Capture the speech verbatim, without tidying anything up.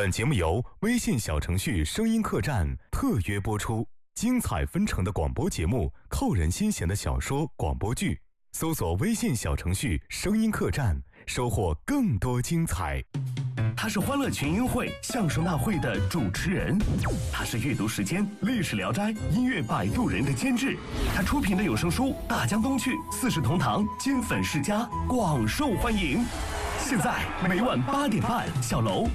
本节目由微信小程序声音客栈特约播出，精彩纷呈的广播节目，扣人心弦的小说广播剧，搜索微信小程序声音客栈，收获更多精彩。 他是欢乐群英会相声大会的主持人，他是阅读时间历史聊斋音乐摆渡人的监制，他出品的有声书《大江东去》四世同堂金粉世家广受欢迎。现在每晚八点半，小楼